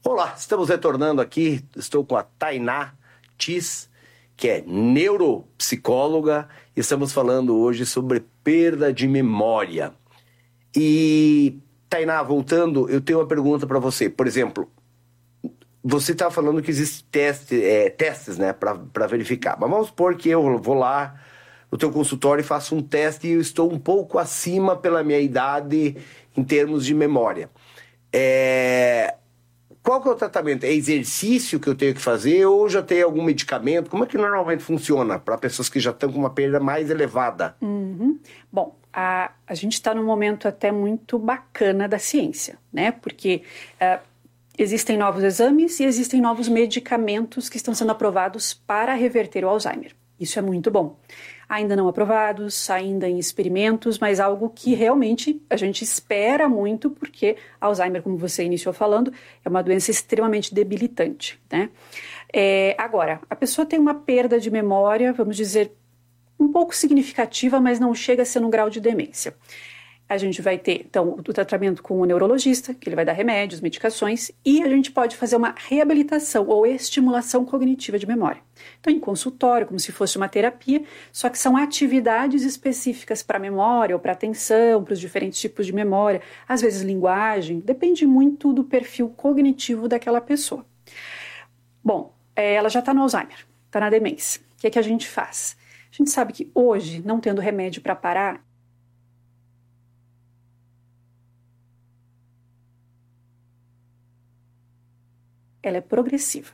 Olá, estamos retornando aqui, estou com a Tainá Tis, que é neuropsicóloga, e estamos falando hoje sobre perda de memória. E, Tainá, voltando, eu tenho uma pergunta para você. Por exemplo, você está falando que existem testes, né, para verificar. Mas vamos supor que eu vou lá no teu consultório e faço um teste e eu estou um pouco acima pela minha idade em termos de memória. Qual que é o tratamento? É exercício que eu tenho que fazer ou já tem algum medicamento? Como é que normalmente funciona para pessoas que já estão com uma perda mais elevada? Bom, a gente está num momento até muito bacana da ciência, né? Porque existem novos exames e existem novos medicamentos que estão sendo aprovados para reverter o Alzheimer. Isso é muito bom. Ainda não aprovados, ainda em experimentos, mas algo que realmente a gente espera muito, porque Alzheimer, como você iniciou falando, é uma doença extremamente debilitante, né? Agora, a pessoa tem uma perda de memória, vamos dizer, um pouco significativa, mas não chega a ser num grau de demência. A gente vai ter, então, o tratamento com o neurologista, que ele vai dar remédios, medicações, e a gente pode fazer uma reabilitação ou estimulação cognitiva de memória. Então, em consultório, como se fosse uma terapia, só que são atividades específicas para a memória ou para a atenção, para os diferentes tipos de memória, às vezes linguagem, depende muito do perfil cognitivo daquela pessoa. Bom, ela já está no Alzheimer, está na demência. O que é que a gente faz? A gente sabe que hoje, não tendo remédio para parar, ela é progressiva.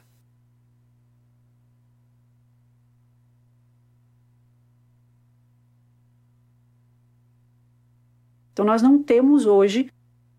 Então, nós não temos hoje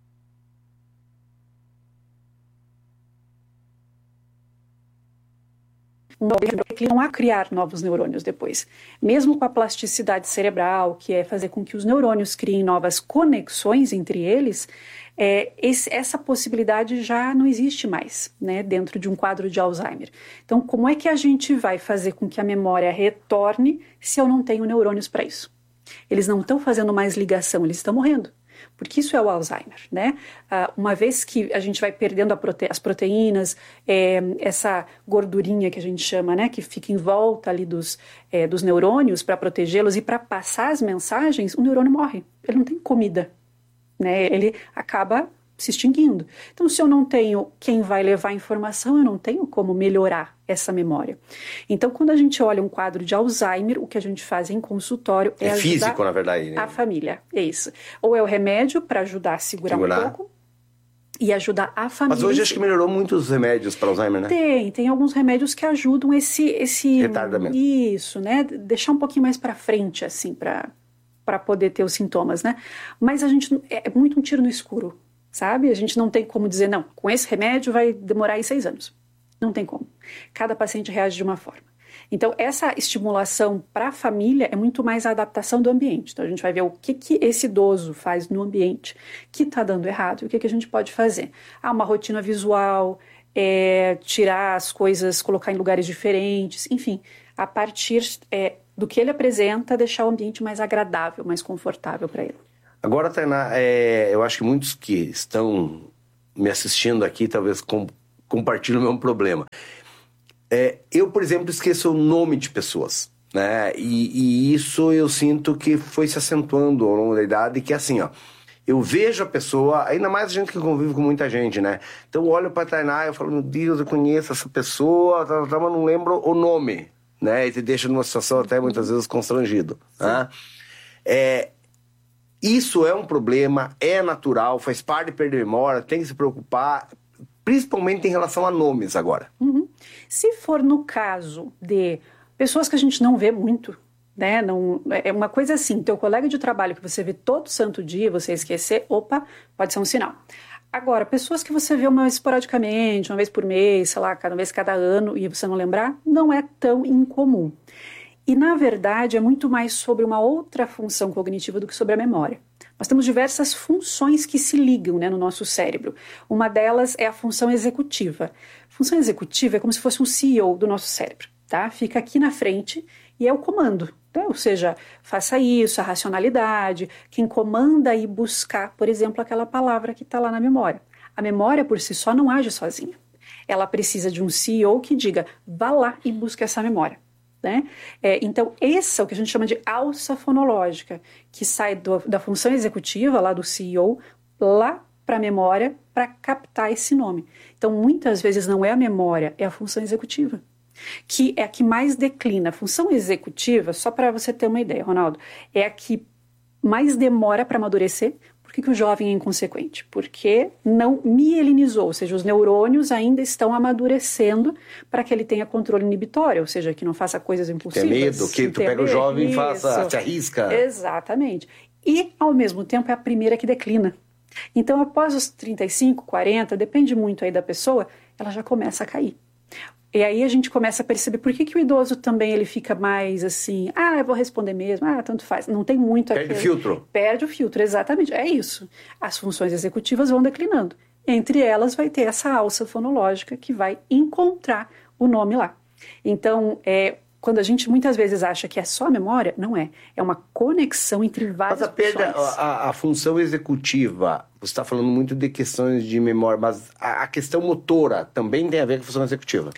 não há criar novos neurônios depois. Mesmo com a plasticidade cerebral, que é fazer com que os neurônios criem novas conexões entre eles, essa possibilidade já não existe mais, né, dentro de um quadro de Alzheimer. Então, como é que a gente vai fazer com que a memória retorne se eu não tenho neurônios para isso? Eles não estão fazendo mais ligação, eles estão morrendo. Porque isso é o Alzheimer, né? Uma vez que a gente vai perdendo as proteínas, essa gordurinha que a gente chama, né? Que fica em volta ali dos neurônios para protegê-los e para passar as mensagens, o neurônio morre. Ele não tem comida, né? Ele acaba se extinguindo. Então, se eu não tenho quem vai levar a informação, eu não tenho como melhorar essa memória. Então, quando a gente olha um quadro de Alzheimer, o que a gente faz em consultório é ajudar físico, na verdade, né? A família. É isso. Ou é o remédio para ajudar a segurar um pouco e ajudar a família. Mas hoje acho que melhorou muito os remédios para Alzheimer, né? Tem alguns remédios que ajudam esse retardamento. Isso, né? Deixar um pouquinho mais para frente, assim, para poder ter os sintomas, né? Mas a gente é muito um tiro no escuro. Sabe? A gente não tem como dizer, não, com esse remédio vai demorar aí 6 anos. Não tem como. Cada paciente reage de uma forma. Então, essa estimulação para a família é muito mais a adaptação do ambiente. Então, a gente vai ver o que esse idoso faz no ambiente que está dando errado e o que a gente pode fazer. Uma rotina visual, tirar as coisas, colocar em lugares diferentes, enfim, a partir do que ele apresenta, deixar o ambiente mais agradável, mais confortável para ele. Agora, Tainá, eu acho que muitos que estão me assistindo aqui talvez compartilham o mesmo problema. Eu, por exemplo, esqueço o nome de pessoas, né? E isso eu sinto que foi se acentuando ao longo da idade, que é assim, ó, eu vejo a pessoa, ainda mais a gente que convive com muita gente, né? Então eu olho para a Tainá e eu falo, meu Deus, eu conheço essa pessoa, mas não lembro o nome, né? E te deixa numa situação até muitas vezes constrangido, né? Isso é um problema, é natural, faz parte de perder memória, tem que se preocupar, principalmente em relação a nomes agora. Se for no caso de pessoas que a gente não vê muito, né? Não, é uma coisa assim, teu colega de trabalho que você vê todo santo dia, você esquecer, pode ser um sinal. Agora, pessoas que você vê esporadicamente, uma vez por mês, sei lá, cada vez cada ano, e você não lembrar, não é tão incomum. E, na verdade, é muito mais sobre uma outra função cognitiva do que sobre a memória. Nós temos diversas funções que se ligam, né, no nosso cérebro. Uma delas é a função executiva. A função executiva é como se fosse um CEO do nosso cérebro, tá? Fica aqui na frente e é o comando. Então, ou seja, faça isso, a racionalidade, quem comanda e buscar, por exemplo, aquela palavra que está lá na memória. A memória por si só não age sozinha. Ela precisa de um CEO que diga, vá lá e busque essa memória. Né? Então, esse é o que a gente chama de alça fonológica, que sai da função executiva, lá do CEO, lá para a memória, para captar esse nome. Então, muitas vezes não é a memória, é a função executiva, que é a que mais declina. A função executiva, só para você ter uma ideia, Ronaldo, é a que mais demora para amadurecer. Por que o jovem é inconsequente? Porque não mielinizou, ou seja, os neurônios ainda estão amadurecendo para que ele tenha controle inibitório, ou seja, que não faça coisas impulsivas. Tem medo, que tu pega o jovem e se arrisca. Exatamente. E, ao mesmo tempo, é a primeira que declina. Então, após os 35, 40, depende muito aí da pessoa, ela já começa a cair. E aí a gente começa a perceber por que o idoso também ele fica mais assim, eu vou responder mesmo, tanto faz. Não tem muito Perde o filtro. Perde o filtro, exatamente. É isso. As funções executivas vão declinando. Entre elas vai ter essa alça fonológica que vai encontrar o nome lá. Então, quando a gente muitas vezes acha que é só a memória, não é. É uma conexão entre várias funções. Mas a função executiva, você está falando muito de questões de memória, mas a questão motora também tem a ver com a função executiva?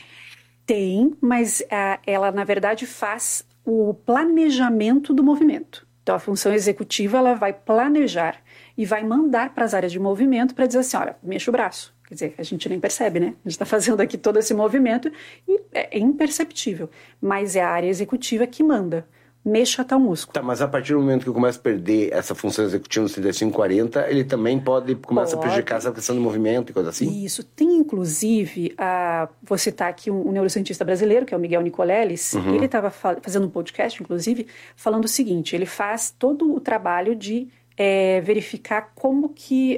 Tem, mas ela, na verdade, faz o planejamento do movimento. Então, a função executiva, ela vai planejar e vai mandar para as áreas de movimento para dizer assim, olha, mexa o braço. Quer dizer, a gente nem percebe, né? A gente está fazendo aqui todo esse movimento e é imperceptível. Mas é a área executiva que manda. Mexa tal músculo. Tá, mas a partir do momento que eu começo a perder essa função executiva nos 35, 40, ele também pode começar a prejudicar essa questão do movimento e coisa assim? Isso. Tem, inclusive, vou citar aqui um neurocientista brasileiro, que é o Miguel Nicoleles. Ele estava fazendo um podcast, inclusive, falando o seguinte, ele faz todo o trabalho de verificar como que...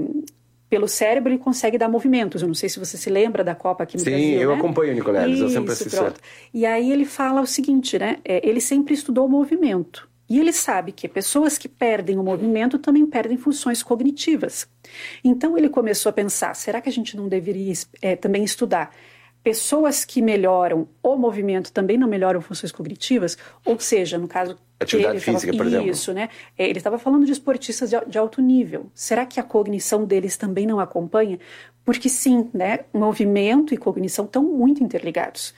pelo cérebro ele consegue dar movimentos. Eu não sei se você se lembra da Copa aqui no Brasil, Sim, eu né? acompanho o Nicoleles, eu sempre assisto. Pronto. E aí ele fala o seguinte, né? Ele sempre estudou o movimento. E ele sabe que pessoas que perdem o movimento também perdem funções cognitivas. Então ele começou a pensar, será que a gente não deveria também estudar pessoas que melhoram o movimento também não melhoram funções cognitivas? Ou seja, no caso... Atividade física, por exemplo. Isso, né? Ele estava falando de esportistas de alto nível. Será que a cognição deles também não acompanha? Porque sim, né? Movimento e cognição estão muito interligados.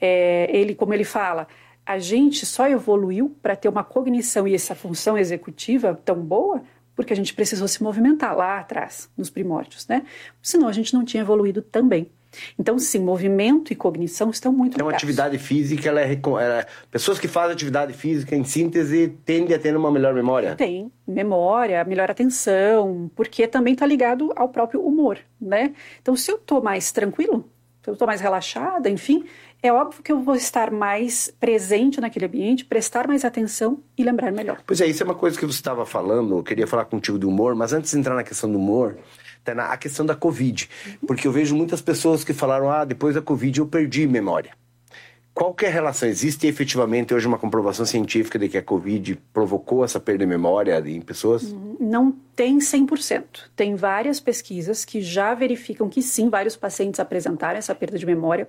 Como ele fala, a gente só evoluiu para ter uma cognição e essa função executiva tão boa porque a gente precisou se movimentar lá atrás, nos primórdios, né? Senão a gente não tinha evoluído também. Então, sim, movimento e cognição estão muito ligados. Então, a atividade física, pessoas que fazem atividade física, em síntese, tendem a ter uma melhor memória? Tem memória, melhor atenção, porque também está ligado ao próprio humor, né? Então, se eu estou mais tranquilo, se eu estou mais relaxada, enfim, é óbvio que eu vou estar mais presente naquele ambiente, prestar mais atenção e lembrar melhor. Pois é, isso é uma coisa que você estava falando, eu queria falar contigo do humor, mas antes de entrar na questão do humor... a questão da Covid, porque eu vejo muitas pessoas que falaram, depois da Covid eu perdi memória. Qual que é a relação? Existe efetivamente hoje uma comprovação científica de que a Covid provocou essa perda de memória em pessoas? Não tem 100%. Tem várias pesquisas que já verificam que sim, vários pacientes apresentaram essa perda de memória.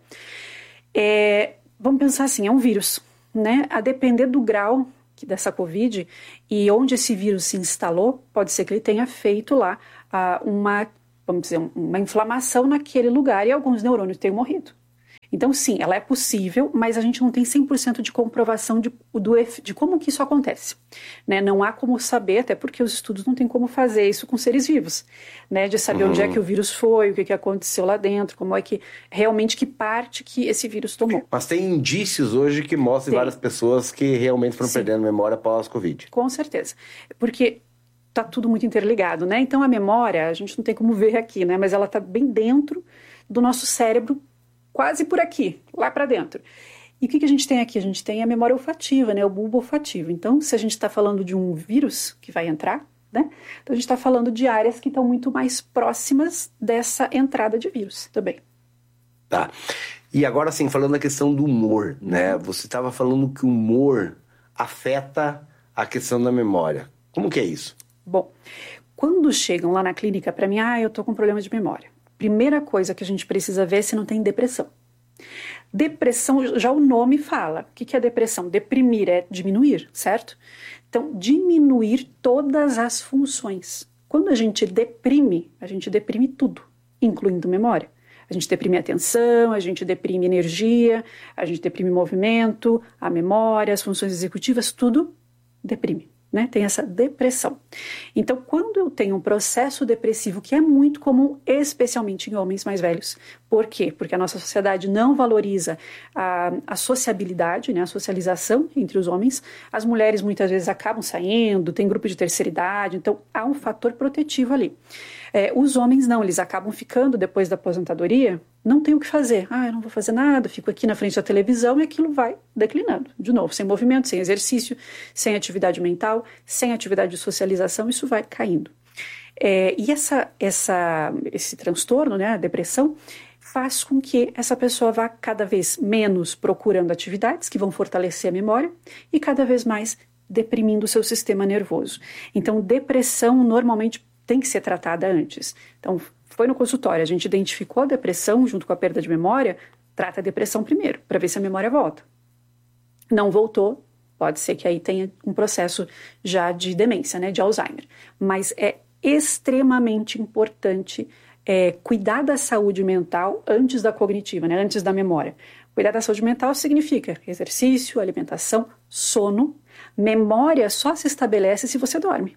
Vamos pensar assim, é um vírus, né? A depender do grau dessa Covid e onde esse vírus se instalou, pode ser que ele tenha feito lá vamos dizer, uma inflamação naquele lugar e alguns neurônios tenham morrido. Então, sim, ela é possível, mas a gente não tem 100% de comprovação de como que isso acontece. Né? Não há como saber, até porque os estudos não têm como fazer isso com seres vivos, né? De saber onde é que o vírus foi, o que aconteceu lá dentro, como é que realmente que parte que esse vírus tomou. Mas tem indícios hoje que mostram várias pessoas que realmente foram perdendo memória após a Covid. Com certeza, porque... está tudo muito interligado, né? Então, a memória, a gente não tem como ver aqui, né? Mas ela está bem dentro do nosso cérebro, quase por aqui, lá para dentro. E o que a gente tem aqui? A gente tem a memória olfativa, né? O bulbo olfativo. Então, se a gente está falando de um vírus que vai entrar, né? Então, a gente está falando de áreas que estão muito mais próximas dessa entrada de vírus também. Tá. E agora, sim, falando da questão do humor, né? Você estava falando que o humor afeta a questão da memória. Como que é isso? Bom, quando chegam lá na clínica para mim, eu estou com problema de memória. Primeira coisa que a gente precisa ver é se não tem depressão. Depressão, já o nome fala. O que é depressão? Deprimir é diminuir, certo? Então, diminuir todas as funções. Quando a gente deprime tudo. incluindo memória. A gente deprime a atenção, a gente deprime energia, a gente deprime movimento, a memória, as funções executivas, tudo deprime, né? Tem essa depressão. Então, quando eu tenho um processo depressivo, que é muito comum, especialmente em homens mais velhos. Por quê? Porque a nossa sociedade não valoriza a sociabilidade, né? A socialização entre os homens. As mulheres muitas vezes acabam saindo, tem grupo de terceira idade, então há um fator protetivo ali. Os homens não, eles acabam ficando depois da aposentadoria, não tem o que fazer. Eu não vou fazer nada, fico aqui na frente da televisão e aquilo vai declinando. De novo, sem movimento, sem exercício, sem atividade mental, sem atividade de socialização, isso vai caindo. E esse transtorno, né, a depressão, faz com que essa pessoa vá cada vez menos procurando atividades que vão fortalecer a memória e cada vez mais deprimindo o seu sistema nervoso. Então, depressão normalmente tem que ser tratada antes. Então, foi no consultório, a gente identificou a depressão junto com a perda de memória, trata a depressão primeiro, para ver se a memória volta. Não voltou, pode ser que aí tenha um processo já de demência, né, de Alzheimer. Mas é extremamente importante cuidar da saúde mental antes da cognitiva, né, antes da memória. Cuidar da saúde mental significa exercício, alimentação, sono. Memória só se estabelece se você dorme.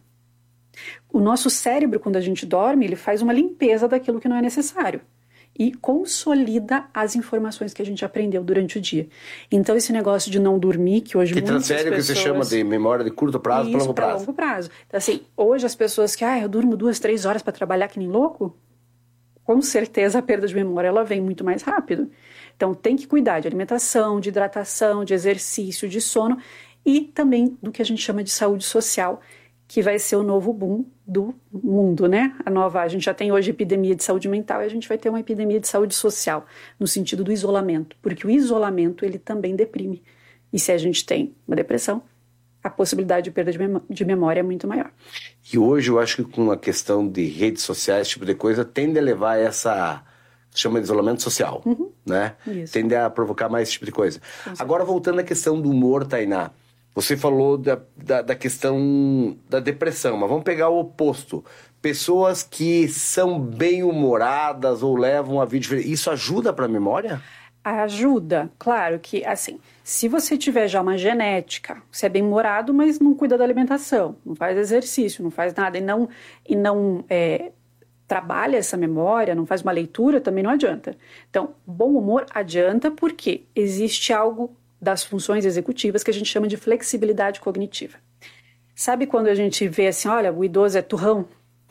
O nosso cérebro, quando a gente dorme, ele faz uma limpeza daquilo que não é necessário e consolida as informações que a gente aprendeu durante o dia. Então, esse negócio de não dormir, que hoje muitas pessoas... Que transfere o que você chama de memória de curto prazo para longo prazo. Longo prazo. Então, assim, hoje as pessoas que, eu durmo 2, 3 horas para trabalhar que nem louco, com certeza a perda de memória ela vem muito mais rápido. Então, tem que cuidar de alimentação, de hidratação, de exercício, de sono e também do que a gente chama de saúde social, que vai ser o novo boom do mundo, né? A gente já tem hoje epidemia de saúde mental e a gente vai ter uma epidemia de saúde social, no sentido do isolamento, porque o isolamento, ele também deprime. E se a gente tem uma depressão, a possibilidade de perda de memória é muito maior. E hoje eu acho que com a questão de redes sociais, esse tipo de coisa, tende a levar essa... chama de isolamento social, né? Isso. Tende a provocar mais esse tipo de coisa. Agora, voltando à questão do humor, Tainá, você falou da questão da depressão, mas vamos pegar o oposto. Pessoas que são bem-humoradas ou levam a vida diferente, isso ajuda para a memória? Ajuda, claro que, assim, se você tiver já uma genética, você é bem-humorado, mas não cuida da alimentação, não faz exercício, não faz nada e não trabalha essa memória, não faz uma leitura, também não adianta. Então, bom humor adianta porque existe algo das funções executivas que a gente chama de flexibilidade cognitiva. Sabe quando a gente vê assim, olha, o idoso é turrão,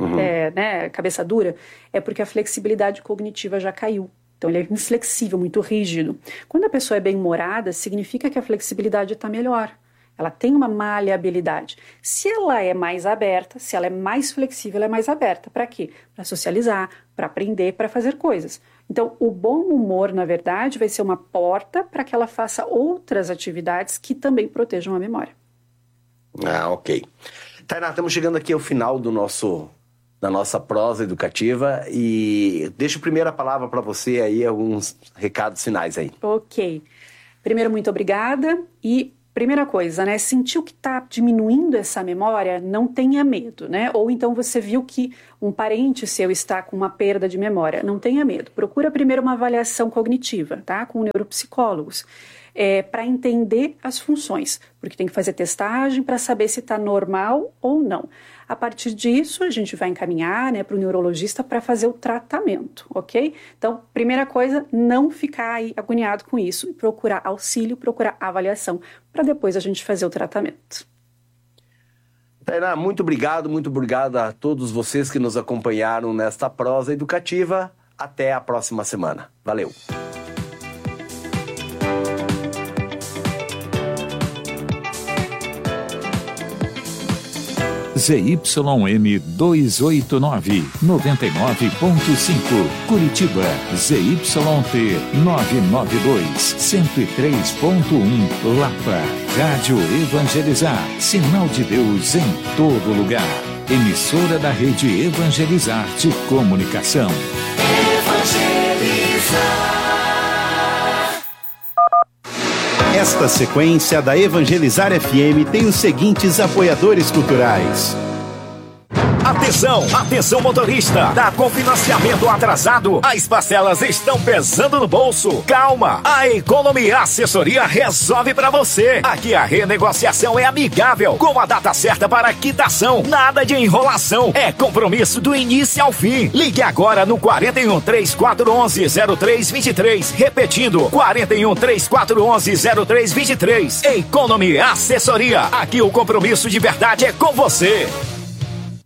né, cabeça dura? É porque a flexibilidade cognitiva já caiu. Então ele é inflexível, muito rígido. Quando a pessoa é bem-humorada, significa que a flexibilidade está melhor. Ela tem uma maleabilidade. Se ela é mais aberta, se ela é mais flexível, ela é mais aberta. Para quê? Para socializar, para aprender, para fazer coisas. Então, o bom humor, na verdade, vai ser uma porta para que ela faça outras atividades que também protejam a memória. Ok. Tainá, estamos chegando aqui ao final da nossa prosa educativa e deixo a primeira palavra para você aí, alguns recados finais aí. Ok. Primeiro, muito obrigada e... primeira coisa, né? Sentiu que está diminuindo essa memória, não tenha medo, né? Ou então você viu que um parente seu está com uma perda de memória, não tenha medo. Procura primeiro uma avaliação cognitiva, tá? Com neuropsicólogos, para entender as funções, porque tem que fazer testagem para saber se está normal ou não. A partir disso, a gente vai encaminhar, né, para o neurologista para fazer o tratamento, ok? Então, primeira coisa, não ficar aí agoniado com isso e procurar auxílio, procurar avaliação, para depois a gente fazer o tratamento. Tainá, muito obrigado a todos vocês que nos acompanharam nesta prosa educativa. Até a próxima semana. Valeu! ZYM 289, 99.5, Curitiba, ZYT 992, 103.1, Lapa, Rádio Evangelizar, sinal de Deus em todo lugar. Emissora da Rede Evangelizar de Comunicação. Esta sequência da Evangelizar FM tem os seguintes apoiadores culturais: Atenção, atenção motorista, tá com financiamento atrasado? As parcelas estão pesando no bolso. Calma, a Economy Assessoria resolve pra você. Aqui a renegociação é amigável, com a data certa para quitação. Nada de enrolação, é compromisso do início ao fim. Ligue agora no 41 3411 0323, repetindo 41 3411 0323. Economy Assessoria, aqui o compromisso de verdade é com você.